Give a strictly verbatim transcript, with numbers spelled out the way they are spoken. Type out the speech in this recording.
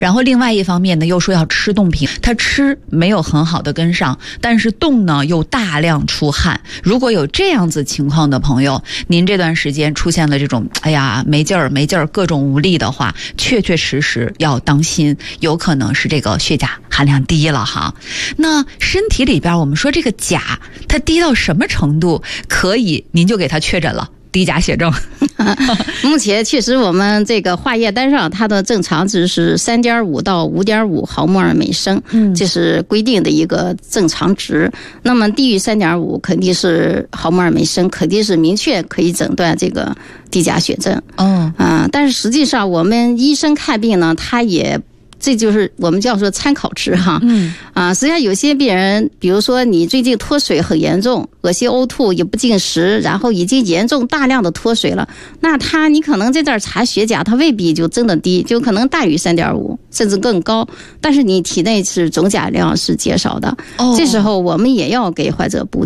然后另外一方面呢，又说要吃冻品，他吃没有很好的跟上，但是冻呢又大量出汗。如果有这样子情况的朋友，您这段时间出现了这种哎呀没劲儿没劲儿各种无力的话，确确实实要当心，有可能是这个血钾含量低了哈。那身体里边我们说这个钾它低到什么程度可以您就给它确诊了低钾血症？ 目前确实我们这个化验单上它的正常值是 三点五 到 五点五 毫摩尔每升，嗯，这是规定的一个正常值。那么低于 三点五 肯定是毫摩尔每升，肯定是明确可以诊断这个低钾血症。 哦， 啊、呃，但是实际上我们医生看病呢，他也这就是我们叫做参考值哈，嗯啊，实际上有些病人，比如说你最近脱水很严重，恶心呕吐也不进食，然后已经严重大量的脱水了，那他你可能在这儿查血钾，他未必就真的低，就可能大于 三点五 甚至更高，但是你体内是总钾量是减少的，哦，这时候我们也要给患者补